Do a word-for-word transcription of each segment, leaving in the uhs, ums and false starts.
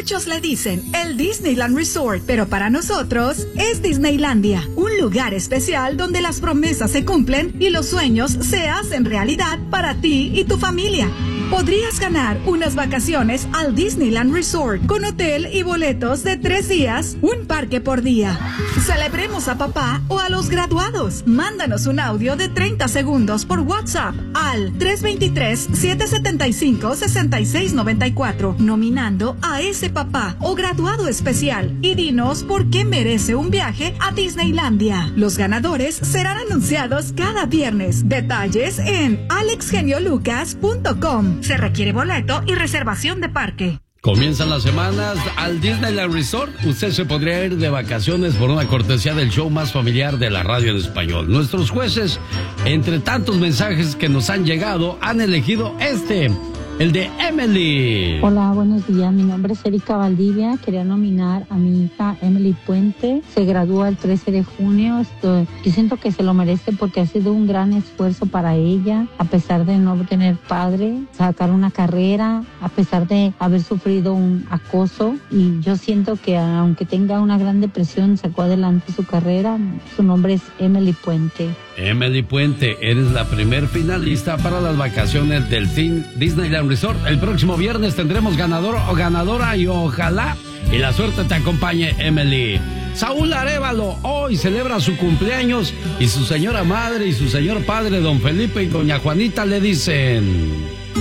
Muchos le dicen el Disneyland Resort, pero para nosotros es Disneylandia, un lugar especial donde las promesas se cumplen y los sueños se hacen realidad para ti y tu familia. Podrías ganar unas vacaciones al Disneyland Resort con hotel y boletos de tres días, un parque por día. Celebremos a papá o a los graduados. Mándanos un audio de treinta segundos por WhatsApp al tres dos tres, siete siete cinco, seis seis nueve cuatro, nominando a ese papá o graduado especial y dinos por qué merece un viaje a Disneylandia. Los ganadores serán anunciados cada viernes. Detalles en alex genio lucas punto com. Se requiere boleto y reservación de parque. Comienzan las semanas al Disneyland Resort. Usted se podría ir de vacaciones por una cortesía del show más familiar de la radio en español. Nuestros jueces, entre tantos mensajes que nos han llegado, han elegido este, el de Emily. Hola, buenos días. Mi nombre es Erika Valdivia. Quería nominar a mi hija Emily Puente. Se gradúa el trece de junio. Estoy, yo siento que se lo merece porque ha sido un gran esfuerzo para ella, a pesar de no tener padre, sacar una carrera, a pesar de haber sufrido un acoso. Y yo siento que aunque tenga una gran depresión, sacó adelante su carrera. Su nombre es Emily Puente. Emily Puente, eres la primer finalista para las vacaciones del Disneyland Resort. El próximo viernes tendremos ganador o ganadora y ojalá y la suerte te acompañe, Emily. Saúl Arévalo hoy celebra su cumpleaños y su señora madre y su señor padre, don Felipe y doña Juanita, le dicen: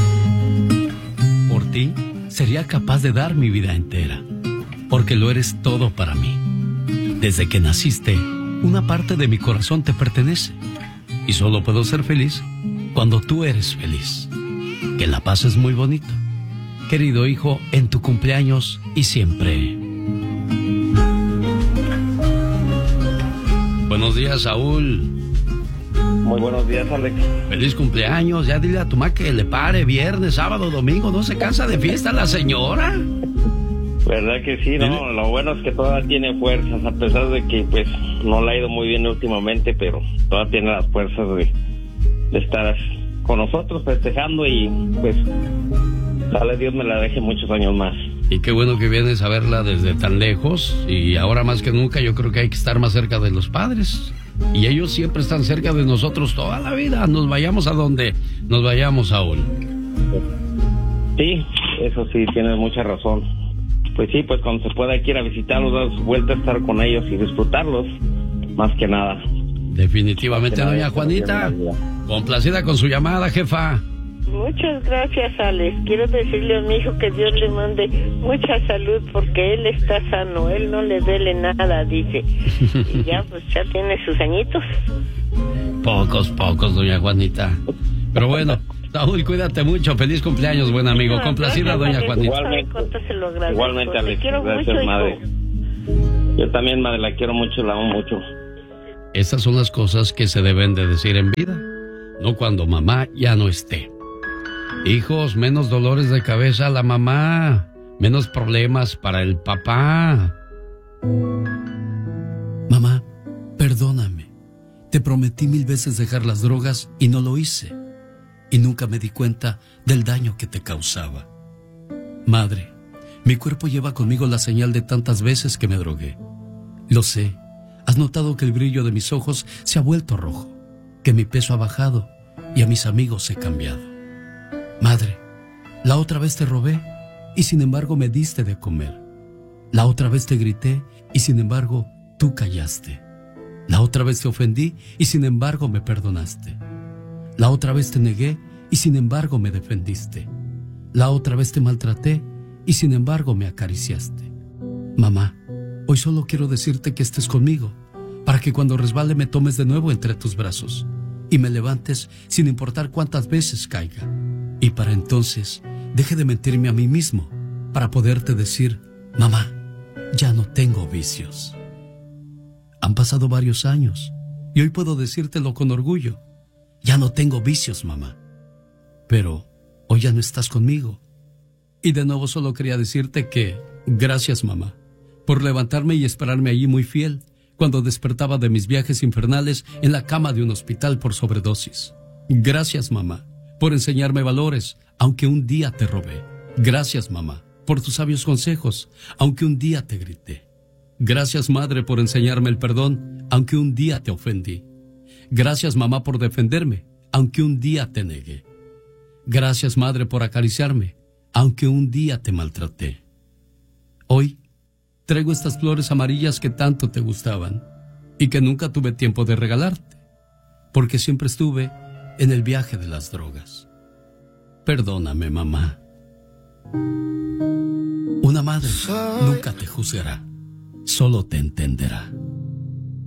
por ti sería capaz de dar mi vida entera, porque lo eres todo para mí. Desde que naciste, una parte de mi corazón te pertenece y solo puedo ser feliz cuando tú eres feliz. Que la pases muy bonito, querido hijo, en tu cumpleaños y siempre. Buenos días, Saúl. Muy buenos días, Alex. Feliz cumpleaños. Ya dile a tu mamá que le pare viernes, sábado, domingo. No se cansa de fiesta la señora. ¿Verdad que sí? No, lo bueno es que todavía tiene fuerzas, a pesar de que pues no le ha ido muy bien últimamente, pero todavía tiene las fuerzas de, de estar con nosotros festejando y pues dale Dios me la deje muchos años más. Y qué bueno que vienes a verla desde tan lejos, y ahora más que nunca yo creo que hay que estar más cerca de los padres, y ellos siempre están cerca de nosotros toda la vida, nos vayamos a donde nos vayamos, Saúl. Sí, eso sí, tienes mucha razón. Pues sí, pues cuando se pueda ir a visitarlos, dar su vuelta, estar con ellos y disfrutarlos, más que nada. Definitivamente, doña Juanita, complacida con su llamada, jefa. Muchas gracias, Alex. Quiero decirle a mi hijo que Dios le mande mucha salud porque él está sano, él no le duele nada, dice. Y ya, pues ya tiene sus añitos. Pocos, pocos, doña Juanita. Pero bueno, Saúl, cuídate mucho. Feliz cumpleaños, buen amigo. No, complacida, doña Juanita. Igualmente, igualmente, Alex. Quiero gracias, mucho, madre. Hijo. Yo también, madre, la quiero mucho, la amo mucho. Estas son las cosas que se deben de decir en vida, no cuando mamá ya no esté. Hijos, menos dolores de cabeza a la mamá, menos problemas para el papá. Mamá, perdóname. Te prometí mil veces dejar las drogas y no lo hice. Y nunca me di cuenta del daño que te causaba. Madre, mi cuerpo lleva conmigo la señal de tantas veces que me drogué. Lo sé. Has notado que el brillo de mis ojos se ha vuelto rojo, que mi peso ha bajado y a mis amigos he cambiado. Madre, la otra vez te robé y sin embargo me diste de comer. La otra vez te grité y sin embargo tú callaste. La otra vez te ofendí y sin embargo me perdonaste. La otra vez te negué y sin embargo me defendiste. La otra vez te maltraté y sin embargo me acariciaste. Mamá, hoy solo quiero decirte que estés conmigo, para que cuando resbale me tomes de nuevo entre tus brazos y me levantes sin importar cuántas veces caiga. Y para entonces deje de mentirme a mí mismo, para poderte decir: mamá, ya no tengo vicios. Han pasado varios años y hoy puedo decírtelo con orgullo. Ya no tengo vicios, mamá. Pero hoy ya no estás conmigo. Y de nuevo solo quería decirte que gracias, mamá, por levantarme y esperarme allí muy fiel cuando despertaba de mis viajes infernales en la cama de un hospital por sobredosis. Gracias, mamá, por enseñarme valores, aunque un día te robé. Gracias, mamá, por tus sabios consejos, aunque un día te grité. Gracias, madre, por enseñarme el perdón, aunque un día te ofendí. Gracias, mamá, por defenderme, aunque un día te negué. Gracias, madre, por acariciarme, aunque un día te maltraté. Hoy traigo estas flores amarillas que tanto te gustaban y que nunca tuve tiempo de regalarte, porque siempre estuve en el viaje de las drogas. Perdóname, mamá. Una madre nunca te juzgará, solo te entenderá.